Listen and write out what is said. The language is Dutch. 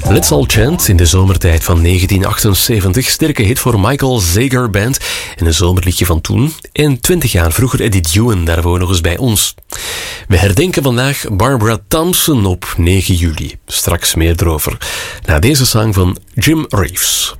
Let's All Chant in de zomertijd van 1978. Sterke hit voor Michael Zager Band en een zomerliedje van toen. En 20 jaar vroeger Edith Ewan, daarvoor nog eens bij ons. We herdenken vandaag Barbara Thompson op 9 juli. Straks meer erover. Na deze zang van Jim Reeves.